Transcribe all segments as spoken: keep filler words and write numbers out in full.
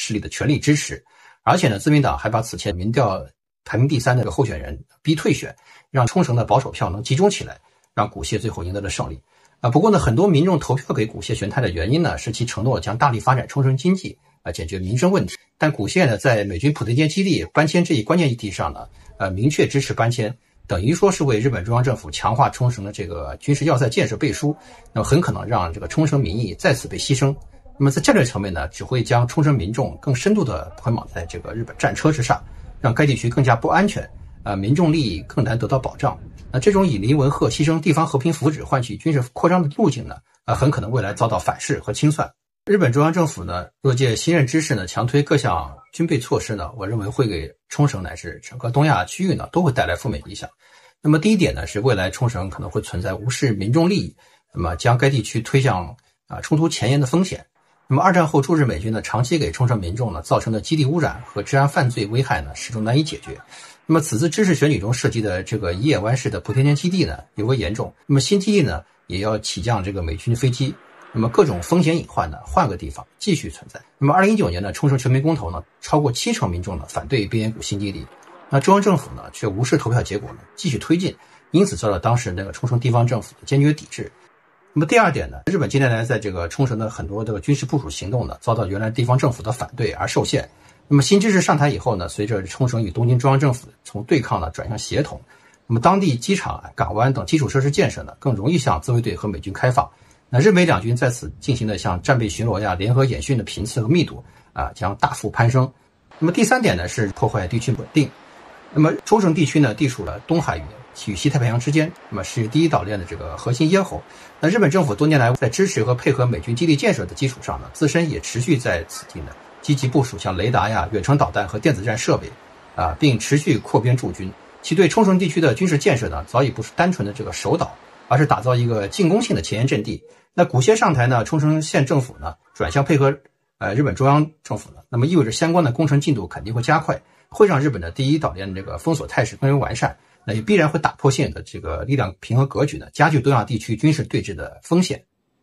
势力的全力支持。而且呢，自民党还把此前民调排名第三的这个候选人逼退选，让冲绳的保守票能集中起来，让古谢最后赢得了胜利。啊，不过呢，很多民众投票给古谢玄太的原因呢，是其承诺将大力发展冲绳经济，啊，解决民生问题。但古谢呢，在美军普天间基地搬迁这一关键议题上呢，呃，明确支持搬迁，等于说是为日本中央政府强化冲绳的这个军事要塞建设背书，那么很可能让这个冲绳民意再次被牺牲。那么在战略层面呢，只会将冲绳民众更深度的捆绑在这个日本战车之上，让该地区更加不安全，呃，民众利益更难得到保障。那这种以林文鹤牺牲地方和平福祉换取军事扩张的路径呢，呃，很可能未来遭到反噬和清算。日本中央政府呢，若借新任之势呢，强推各项军备措施呢，我认为会给冲绳乃至整个东亚区域呢，都会带来负面影响。那么第一点呢，是未来冲绳可能会存在无视民众利益，那么将该地区推向啊冲突前沿的风险。那么二战后驻日美军呢，长期给冲绳民众呢造成的基地污染和治安犯罪危害呢，始终难以解决。那么此次知识选举中涉及的这个伊野湾市的普天间基地呢，尤为严重。那么新基地呢，也要起降这个美军飞机，那么各种风险隐患呢，换个地方继续存在。那么二零一九年呢，冲绳全民公投呢，超过七成民众呢反对边岩谷新基地，那中央政府呢却无视投票结果呢，继续推进，因此遭到当时那个冲绳地方政府的坚决抵制。那么第二点呢，日本近年来在这个冲绳的很多这个军事部署行动呢，遭到原来地方政府的反对而受限。那么新知识上台以后呢，随着冲绳与东京中央政府从对抗呢转向协同，那么当地机场、港湾等基础设施建设呢，更容易向自卫队和美军开放。那日美两军在此进行的像战备巡逻呀、联合演训的频次和密度啊，将大幅攀升。那么第三点呢，是破坏地区稳定。那么冲绳地区呢，地处了东海与西太平洋之间，那么是第一岛链的这个核心咽喉。那日本政府多年来在支持和配合美军基地建设的基础上呢，自身也持续在此地呢积极部署像雷达呀、远程导弹和电子战设备啊，并持续扩编驻军。其对冲绳地区的军事建设呢，早已不是单纯的这个守岛，而是打造一个进攻性的前沿阵地。那古谢上台呢，冲绳县政府呢转向配合呃日本中央政府呢，那么意味着相关的工程进度肯定会加快，会让日本的第一岛链这个封锁态势更为完善。那也必然会打破现有的这个力量平衡格局呢，加剧东亚地区军事对峙的风险。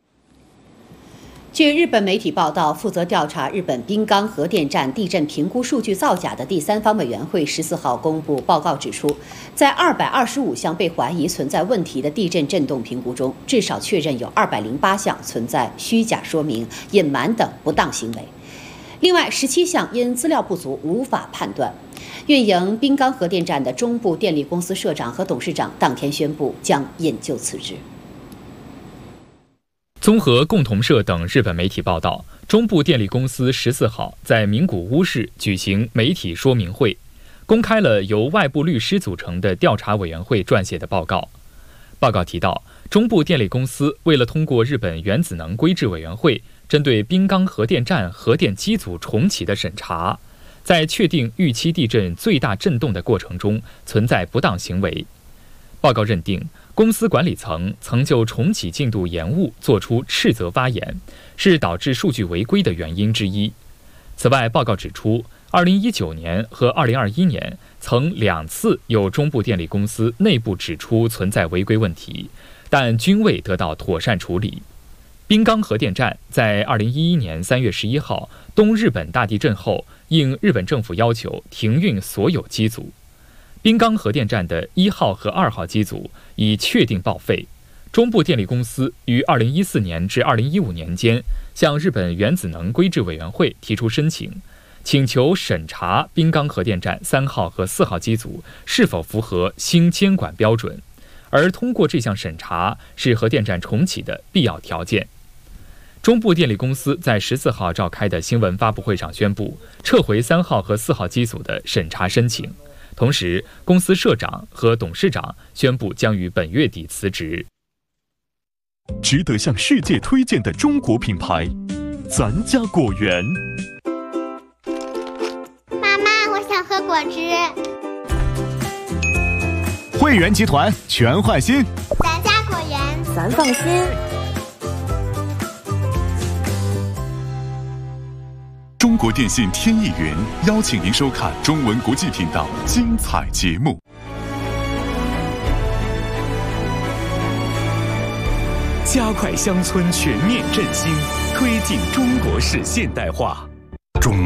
据日本媒体报道，负责调查日本滨冈核电站地震评估数据造假的第三方委员会十四号公布报告指出，在二百二十五项被怀疑存在问题的地震震动评估中，至少确认有二百零八项存在虚假说明、隐瞒等不当行为。另外十七项因资料不足无法判断。运营滨冈核电站的中部电力公司社长和董事长当天宣布将引咎辞职。 综合共同社等日本媒体报道，中部电力公司十四号在名古屋市举行媒体说明会，公开了由外部律师组成的调查委员会撰写的报告。报告提到，中部电力公司为了通过日本原子能规制委员会针对滨冈核电站核电机组重启的审查，在确定预期地震最大震动的过程中存在不当行为。报告认定，公司管理层曾就重启进度延误作出斥责发言，是导致数据违规的原因之一。此外，报告指出，二零一九年和二零二一年曾两次有中部电力公司内部指出存在违规问题，但均未得到妥善处理。滨冈核电站在二零一一年三月十一号东日本大地震后，应日本政府要求停运所有机组。滨冈核电站的一号和二号机组已确定报废。中部电力公司于二零一四年至二零一五年间向日本原子能规制委员会提出申请，请求审查滨冈核电站三号和四号机组是否符合新监管标准，而通过这项审查是核电站重启的必要条件。中部电力公司在十四号召开的新闻发布会上宣布，撤回三号和四号机组的审查申请。同时，公司社长和董事长宣布将于本月底辞职。 值得向世界推荐的中国品牌，咱家果园。 妈妈，我想喝果汁。 汇源集团全换新， 咱家果园， 咱放心。 中国电信天翼云邀请您收看中文国际频道精彩节目。加快乡村全面振兴，推进中国式现代化。